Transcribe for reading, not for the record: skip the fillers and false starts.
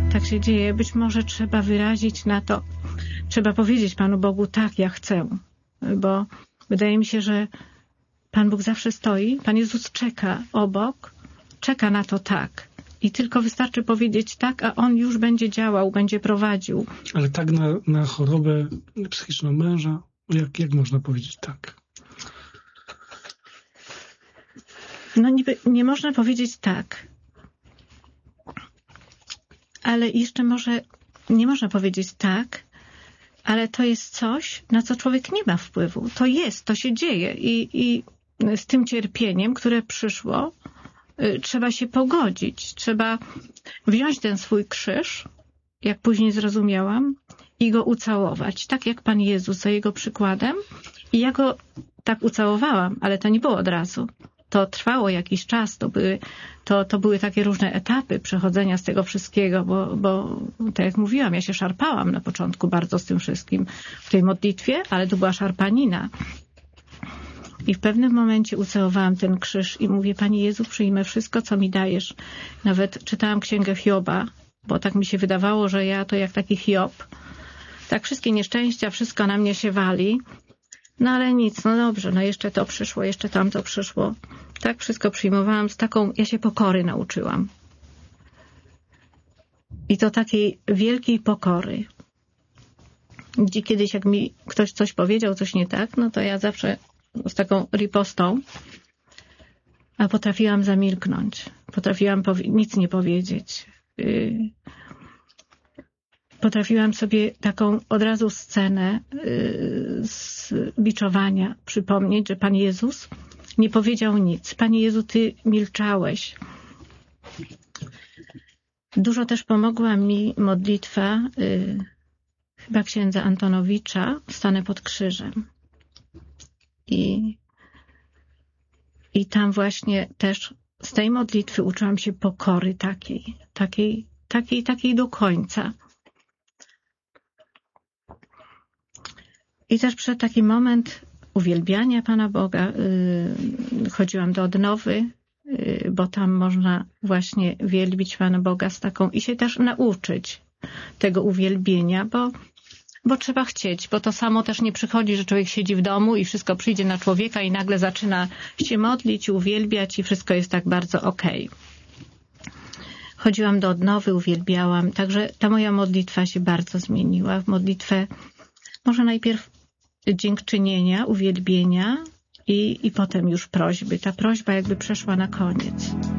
tak się dzieje. Być może trzeba wyrazić na to, trzeba powiedzieć Panu Bogu, tak, ja chcę. Bo wydaje mi się, że Pan Bóg zawsze stoi, Pan Jezus czeka obok, czeka na to tak. I tylko wystarczy powiedzieć tak, a On już będzie działał, będzie prowadził. Ale tak na chorobę psychiczną męża, jak można powiedzieć tak? No nie można powiedzieć tak. Ale jeszcze może nie można powiedzieć tak, ale to jest coś, na co człowiek nie ma wpływu. To jest, to się dzieje i z tym cierpieniem, które przyszło, trzeba się pogodzić. Trzeba wziąć ten swój krzyż, jak później zrozumiałam, i go ucałować. Tak jak Pan Jezus za Jego przykładem. I ja go tak ucałowałam, ale to nie było od razu. To trwało jakiś czas. To były takie różne etapy przechodzenia z tego wszystkiego, bo tak jak mówiłam, ja się szarpałam na początku bardzo z tym wszystkim w tej modlitwie, ale to była szarpanina. I w pewnym momencie ucałowałam ten krzyż i mówię, Panie Jezu, przyjmę wszystko, co mi dajesz. Nawet czytałam księgę Hioba, bo tak mi się wydawało, że ja to jak taki Hiob. Tak wszystkie nieszczęścia, wszystko na mnie się wali. No ale nic, no dobrze, no jeszcze to przyszło, jeszcze tamto przyszło. Tak wszystko przyjmowałam z taką, ja się pokory nauczyłam. I to takiej wielkiej pokory. Gdzie kiedyś jak mi ktoś coś powiedział, coś nie tak, no to ja zawsze z taką ripostą, a potrafiłam zamilknąć. Potrafiłam nic nie powiedzieć. Potrafiłam sobie taką od razu scenę z biczowania przypomnieć, że Pan Jezus nie powiedział nic. Panie Jezu, Ty milczałeś. Dużo też pomogła mi modlitwa chyba księdza Antonowicza, Stanę pod krzyżem. I tam właśnie też z tej modlitwy uczyłam się pokory takiej do końca. I też przed taki moment uwielbiania Pana Boga chodziłam do odnowy, bo tam można właśnie wielbić Pana Boga z taką i się też nauczyć tego uwielbienia, bo trzeba chcieć, bo to samo też nie przychodzi, że człowiek siedzi w domu i wszystko przyjdzie na człowieka i nagle zaczyna się modlić, uwielbiać i wszystko jest tak bardzo okej. Chodziłam do odnowy, uwielbiałam, także ta moja modlitwa się bardzo zmieniła w modlitwę może najpierw dziękczynienia, uwielbienia i potem już prośby. Ta prośba jakby przeszła na koniec.